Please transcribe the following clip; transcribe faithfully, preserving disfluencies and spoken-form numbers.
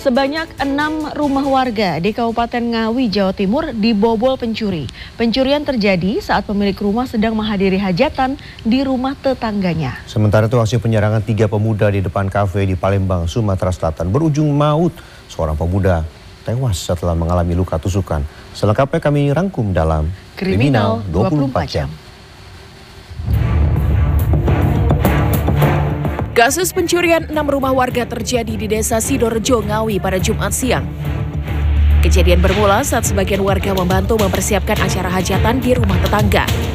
Sebanyak enam rumah warga di Kabupaten Ngawi, Jawa Timur dibobol pencuri. Pencurian terjadi saat pemilik rumah sedang menghadiri hajatan di rumah tetangganya. Sementara itu aksi penyerangan tiga pemuda di depan kafe di Palembang, Sumatera Selatan berujung maut. Seorang pemuda tewas setelah mengalami luka tusukan. Selengkapnya kami rangkum dalam Kriminal dua puluh empat jam. Kasus pencurian enam rumah warga terjadi di Desa Sidorejo, Ngawi pada Jumat siang. Kejadian bermula saat sebagian warga membantu mempersiapkan acara hajatan di rumah tetangga.